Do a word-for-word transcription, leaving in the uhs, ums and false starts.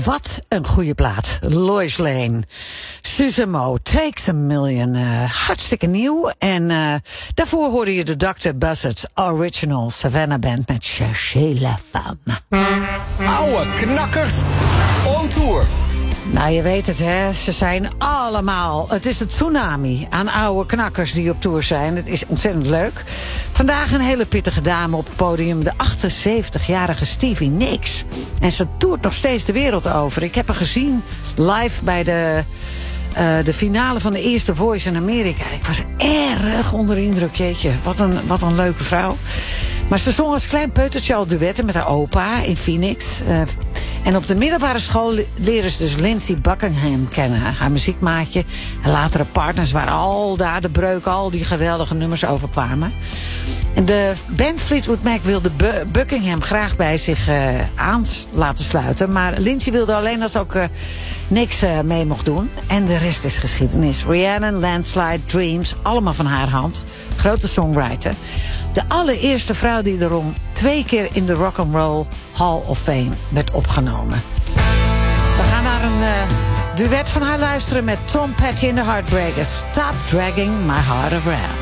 Wat een goede plaat. Lois Lane. Susan Mo, Takes a Million. Uh, hartstikke nieuw. En uh, daarvoor hoorde je de doctor Buzzard Original Savannah Band met Cherchez la Femme. Oude knakkers on tour. Nou, je weet het, hè. Ze zijn allemaal... Het is het tsunami aan oude knakkers die op tour zijn. Het is ontzettend leuk. Vandaag een hele pittige dame op het podium. De achtenzeventigjarige Stevie Nicks. En ze toert nog steeds de wereld over. Ik heb haar gezien live bij de... Uh, de finale van de eerste Voice in Amerika. Ik was erg onder de indruk, jeetje. Wat een, wat een leuke vrouw. Maar ze zong als klein peutertje al duetten met haar opa in Phoenix. Uh, en op de middelbare school leren ze dus Lindsey Buckingham kennen. Haar muziekmaatje. En latere partners waar al daar de breuk, al die geweldige nummers overkwamen. En de band Fleetwood Mac wilde Bu- Buckingham graag bij zich uh, aan laten sluiten. Maar Lindsey wilde alleen als ook uh, niks uh, mee mocht doen. En de rest is geschiedenis. Rhiannon, Landslide, Dreams, allemaal van haar hand. Grote songwriter. De allereerste vrouw die erom twee keer in de Rock'n'Roll Hall of Fame werd opgenomen. We gaan naar een uh, duet van haar luisteren met Tom Petty en de Heartbreakers. Stop Dragging My Heart Around.